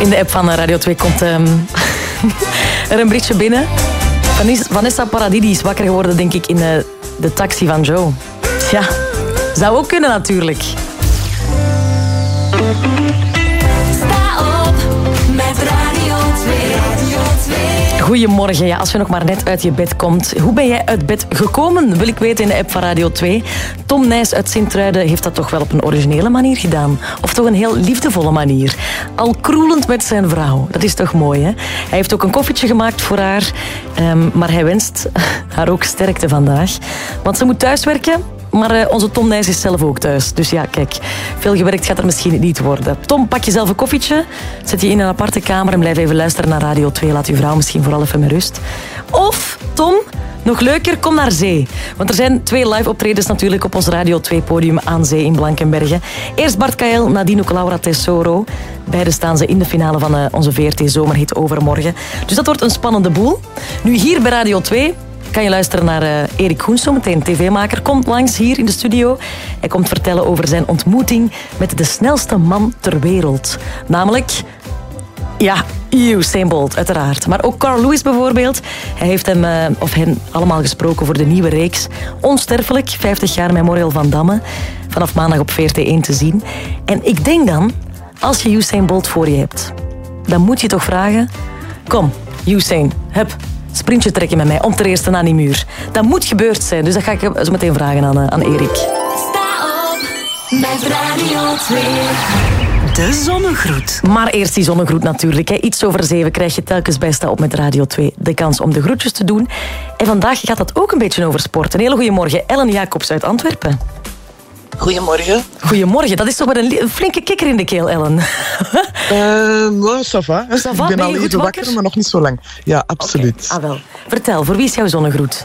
In de app van Radio 2 komt er een berichtje binnen. Vanessa Paradis is wakker geworden, denk ik, in de taxi van Joe. Tja, zou ook kunnen natuurlijk. Sta op met Radio 2. Goedemorgen. Ja, als je nog maar net uit je bed komt. Hoe ben jij uit bed gekomen? Wil ik weten in de app van Radio 2. Tom Nijs uit Sint-Truiden heeft dat toch wel op een originele manier gedaan. Of toch een heel liefdevolle manier. Al kroelend met zijn vrouw. Dat is toch mooi, hè? Hij heeft ook een koffietje gemaakt voor haar. Maar hij wenst haar ook sterkte vandaag. Want ze moet thuiswerken. Maar onze Tom Nijs is zelf ook thuis. Dus ja, kijk, veel gewerkt gaat er misschien niet worden. Tom, pak jezelf een koffietje, zet je in een aparte kamer en blijf even luisteren naar Radio 2. Laat je vrouw misschien vooral even met rust. Of, Tom, nog leuker, kom naar zee. Want er zijn 2 live optredens natuurlijk op ons Radio 2-podium aan zee in Blankenberge. Eerst Bart Kael, nadien ook Laura Tesoro. Beiden staan ze in de finale van onze VRT-zomerhit overmorgen. Dus dat wordt een spannende boel. Nu hier bij Radio 2... kan je luisteren naar Erik Goens, zometeen tv-maker. Komt langs hier in de studio. Hij komt vertellen over zijn ontmoeting met de snelste man ter wereld. Namelijk, ja, Usain Bolt, uiteraard. Maar ook Carl Lewis bijvoorbeeld. Hij heeft hen allemaal gesproken voor de nieuwe reeks. Onsterfelijk, 50 jaar Memorial van Damme. Vanaf maandag op VRT1 te zien. En ik denk dan, als je Usain Bolt voor je hebt, dan moet je toch vragen... Kom, Usain, hup. Sprintje trekken met mij om ter eerste aan die muur. Dat moet gebeurd zijn, dus dat ga ik zo meteen vragen aan Erik. Sta op met Radio 2. De zonnegroet. Maar eerst die zonnegroet natuurlijk. Hè. Iets over 7 krijg je telkens bij Sta op met Radio 2 de kans om de groetjes te doen. En vandaag gaat dat ook een beetje over sport. Een hele goede morgen, Ellen Jacobs uit Antwerpen. Goedemorgen. Goedemorgen, dat is toch wel een flinke kikker in de keel, Ellen. Ça va. Ça va? Ik ben Ben al je goed even wakker, maar nog niet zo lang. Ja, absoluut. Okay. Ah, wel. Vertel, voor wie is jouw zonnegroet?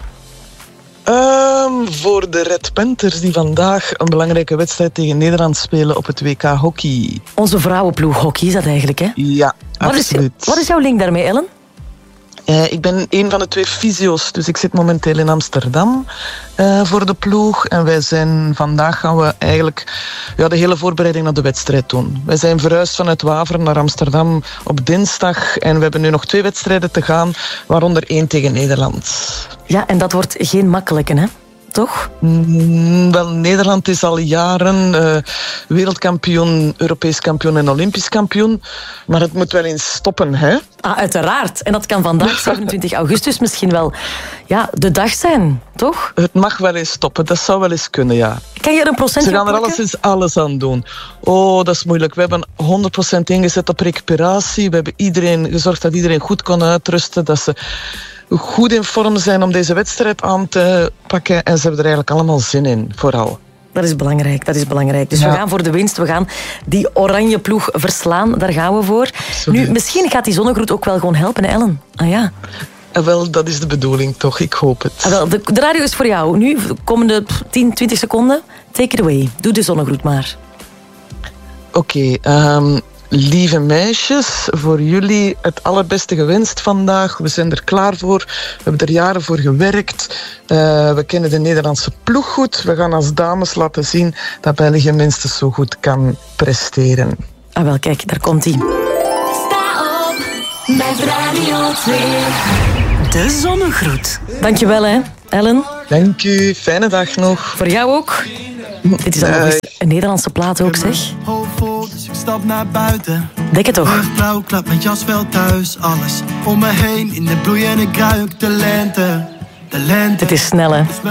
Voor de Red Panthers die vandaag een belangrijke wedstrijd tegen Nederland spelen op het WK hockey. Onze vrouwenploeg hockey is dat eigenlijk, hè? Ja, absoluut. Wat is jouw link daarmee, Ellen? Ik ben een van de 2 fysio's, dus ik zit momenteel in Amsterdam voor de ploeg. En vandaag gaan we eigenlijk de hele voorbereiding naar de wedstrijd doen. Wij zijn verhuisd vanuit Waveren naar Amsterdam op dinsdag. En we hebben nu nog 2 wedstrijden te gaan, waaronder 1 tegen Nederland. Ja, en dat wordt geen makkelijke, hè? Toch? Wel, Nederland is al jaren wereldkampioen, Europees kampioen en Olympisch kampioen. Maar het moet wel eens stoppen, hè? Ah, uiteraard. En dat kan vandaag, 27 augustus, misschien wel de dag zijn, toch? Het mag wel eens stoppen, dat zou wel eens kunnen, ja. Kan je er een procentje Ze gaan er alles aan doen. Oh, dat is moeilijk. We hebben 100% ingezet op recuperatie. We hebben gezorgd dat iedereen goed kon uitrusten, dat ze goed in vorm zijn om deze wedstrijd aan te pakken. En ze hebben er eigenlijk allemaal zin in, vooral. Dat is belangrijk. Dus we gaan voor de winst. We gaan die oranje ploeg verslaan. Daar gaan we voor. Absoluut. Nu, misschien gaat die zonnegroet ook wel gewoon helpen, Ellen. Ah ja. Wel, dat is de bedoeling toch. Ik hoop het. Wel, de radio is voor jou. Nu, de komende 10, 20 seconden. Take it away. Doe de zonnegroet maar. Oké, lieve meisjes, voor jullie het allerbeste gewenst vandaag. We zijn er klaar voor. We hebben er jaren voor gewerkt. We kennen de Nederlandse ploeg goed. We gaan als dames laten zien dat België minstens zo goed kan presteren. Ah wel, kijk, daar komt hij. Sta op met Radio 2. De zonnegroet. Dankjewel, hè, Ellen. Dank u. Fijne dag nog. Voor jou ook. Dit is dan nog eens een Nederlandse plaat ook, zeg. Dus ik stap naar buiten. Denk het toch? Blauw, klap mijn jas wel thuis. Alles om me heen in de bloei en ik ruik de lente. Het is snel, hè.